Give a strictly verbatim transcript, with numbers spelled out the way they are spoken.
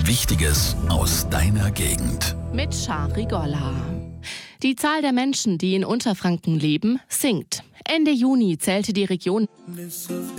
Wichtiges aus deiner Gegend. Mit Shari Golla. Die Zahl der Menschen, die in Unterfranken leben, sinkt. Ende Juni zählte die Region